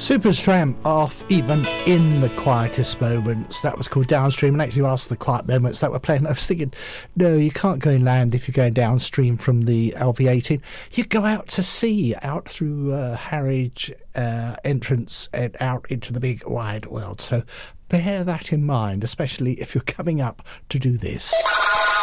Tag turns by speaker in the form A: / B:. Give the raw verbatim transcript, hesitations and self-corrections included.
A: Supertramp off Even in the Quietest Moments. That was called Downstream, and actually after the quiet moments that were playing, I was thinking, no, you can't go inland if you're going downstream from the L V eighteen. You go out to sea, out through uh, Harwich uh, entrance and out into the big wide world. So bear that in mind, especially if you're coming up to do this.